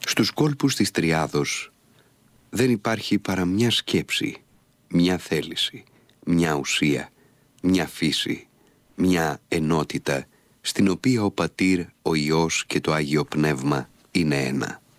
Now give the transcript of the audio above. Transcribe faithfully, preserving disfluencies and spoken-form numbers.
Στους κόλπους της Τριάδος δεν υπάρχει παρά μια σκέψη, μια θέληση, μια ουσία, μια φύση, μια ενότητα στην οποία ο Πατήρ, ο Υιός και το Άγιο Πνεύμα είναι ένα.